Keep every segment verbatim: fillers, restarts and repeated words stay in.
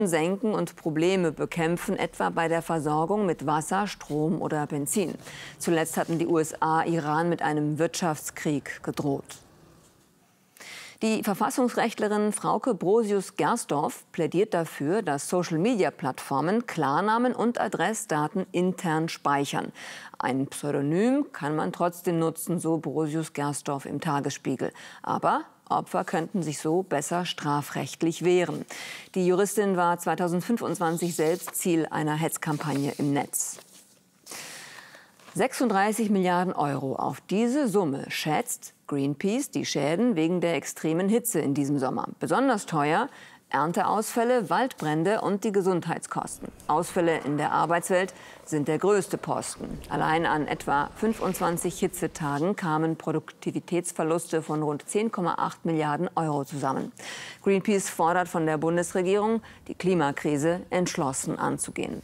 senken und Probleme bekämpfen, etwa bei der Versorgung mit Wasser, Strom oder Benzin. Zuletzt hatten die U S A Iran mit einem Wirtschaftskrieg gedroht. Die Verfassungsrechtlerin Frauke Brosius-Gersdorf plädiert dafür, dass Social-Media-Plattformen Klarnamen und Adressdaten intern speichern. Ein Pseudonym kann man trotzdem nutzen, so Brosius-Gersdorf im Tagesspiegel. Aber Opfer könnten sich so besser strafrechtlich wehren. Die Juristin war zweitausendfünfundzwanzig selbst Ziel einer Hetzkampagne im Netz. sechsunddreißig Milliarden Euro. Auf diese Summe schätzt Greenpeace die Schäden wegen der extremen Hitze in diesem Sommer. Besonders teuer Ernteausfälle, Waldbrände und die Gesundheitskosten. Ausfälle in der Arbeitswelt sind der größte Posten. Allein an etwa fünfundzwanzig Hitzetagen kamen Produktivitätsverluste von rund zehn Komma acht Milliarden Euro zusammen. Greenpeace fordert von der Bundesregierung, die Klimakrise entschlossen anzugehen.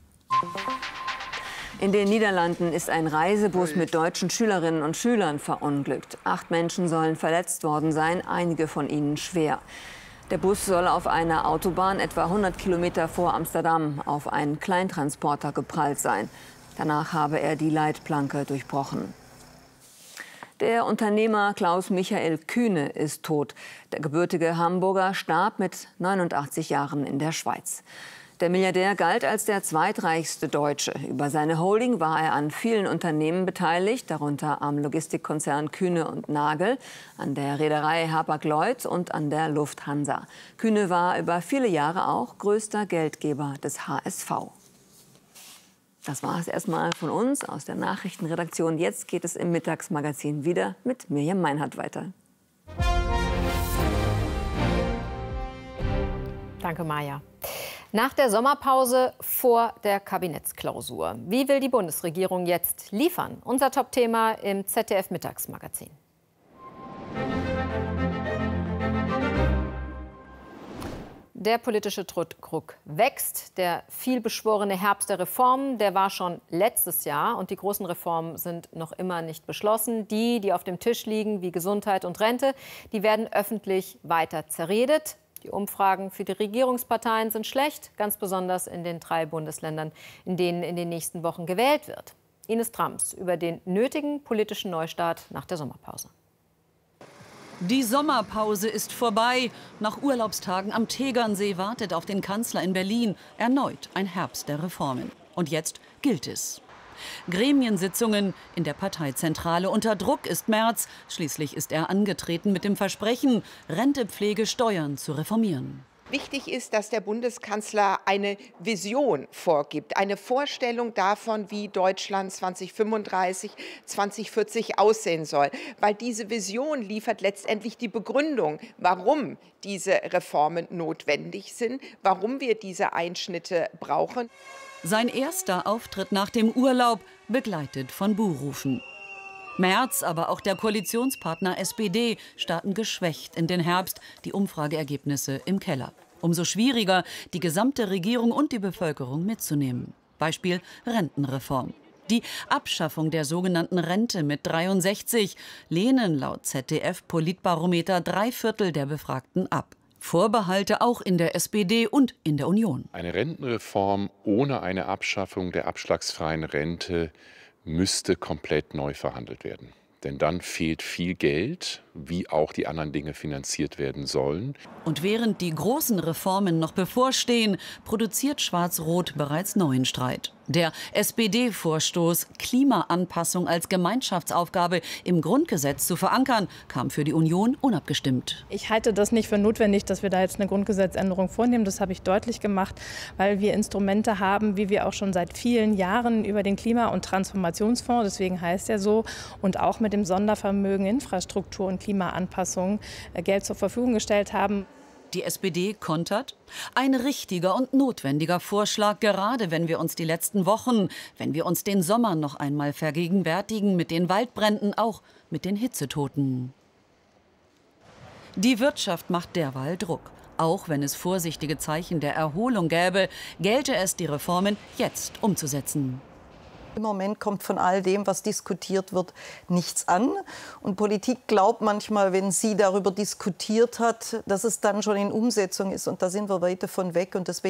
In den Niederlanden ist ein Reisebus mit deutschen Schülerinnen und Schülern verunglückt. Acht Menschen sollen verletzt worden sein, einige von ihnen schwer. Der Bus soll auf einer Autobahn etwa hundert Kilometer vor Amsterdam auf einen Kleintransporter geprallt sein. Danach habe er die Leitplanke durchbrochen. Der Unternehmer Klaus Michael Kühne ist tot. Der gebürtige Hamburger starb mit neunundachtzig Jahren in der Schweiz. Der Milliardär galt als der zweitreichste Deutsche. Über seine Holding war er an vielen Unternehmen beteiligt, darunter am Logistikkonzern Kühne und Nagel, an der Reederei Hapag-Lloyd und an der Lufthansa. Kühne war über viele Jahre auch größter Geldgeber des H S V. Das war es erstmal von uns aus der Nachrichtenredaktion. Jetzt geht es im Mittagsmagazin wieder mit Mirjam Meinhardt weiter. Danke, Maja. Nach der Sommerpause vor der Kabinettsklausur. Wie will die Bundesregierung jetzt liefern? Unser Top-Thema im Z D F-Mittagsmagazin. Der politische Druck wächst. Der vielbeschworene Herbst der Reformen, der war schon letztes Jahr. Und die großen Reformen sind noch immer nicht beschlossen. Die, die auf dem Tisch liegen, wie Gesundheit und Rente, die werden öffentlich weiter zerredet. Die Umfragen für die Regierungsparteien sind schlecht, ganz besonders in den drei Bundesländern, in denen in den nächsten Wochen gewählt wird. Ines Trams über den nötigen politischen Neustart nach der Sommerpause. Die Sommerpause ist vorbei. Nach Urlaubstagen am Tegernsee wartet auf den Kanzler in Berlin erneut ein Herbst der Reformen. Und jetzt gilt es. Gremiensitzungen in der Parteizentrale. Unter Druck ist Merz. Schließlich ist er angetreten mit dem Versprechen, Rente, Pflege, Steuern zu reformieren. Wichtig ist, dass der Bundeskanzler eine Vision vorgibt, eine Vorstellung davon, wie Deutschland zweitausendfünfunddreißig, zweitausendvierzig aussehen soll. Weil diese Vision liefert letztendlich die Begründung, warum diese Reformen notwendig sind, warum wir diese Einschnitte brauchen. Sein erster Auftritt nach dem Urlaub, begleitet von Buhrufen. Merz, aber auch der Koalitionspartner S P D starten geschwächt in den Herbst, die Umfrageergebnisse im Keller. Umso schwieriger, die gesamte Regierung und die Bevölkerung mitzunehmen. Beispiel Rentenreform. Die Abschaffung der sogenannten Rente mit dreiundsechzig lehnen laut Z D F-Politbarometer drei Viertel der Befragten ab. Vorbehalte auch in der S P D und in der Union. Eine Rentenreform ohne eine Abschaffung der abschlagsfreien Rente müsste komplett neu verhandelt werden. Denn dann fehlt viel Geld, wie auch die anderen Dinge finanziert werden sollen. Und während die großen Reformen noch bevorstehen, produziert Schwarz-Rot bereits neuen Streit. Der S P D-Vorstoß, Klimaanpassung als Gemeinschaftsaufgabe im Grundgesetz zu verankern, kam für die Union unabgestimmt. Ich halte das nicht für notwendig, dass wir da jetzt eine Grundgesetzänderung vornehmen. Das habe ich deutlich gemacht, weil wir Instrumente haben, wie wir auch schon seit vielen Jahren über den Klima- und Transformationsfonds, deswegen heißt er so, und auch mit dem Sondervermögen Infrastruktur und Klimaanpassung Geld zur Verfügung gestellt haben. Die S P D kontert. Ein richtiger und notwendiger Vorschlag, gerade wenn wir uns die letzten Wochen, wenn wir uns den Sommer noch einmal vergegenwärtigen, mit den Waldbränden, auch mit den Hitzetoten. Die Wirtschaft macht derweil Druck. Auch wenn es vorsichtige Zeichen der Erholung gäbe, gelte es, die Reformen jetzt umzusetzen. Im Moment kommt von all dem, was diskutiert wird, nichts an. Und Politik glaubt manchmal, wenn sie darüber diskutiert hat, dass es dann schon in Umsetzung ist. Und da sind wir weit davon weg. Und deswegen